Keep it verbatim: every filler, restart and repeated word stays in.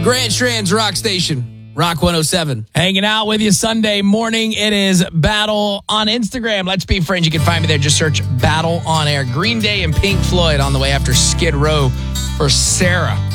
Grant Strand's Rock Station. Rock one oh seven. Hanging out with you Sunday morning. It is Battle on Instagram. Let's be friends. You can find me there. Just search Battle on Air. Green Day and Pink Floyd on the way after Skid Row for Sarah.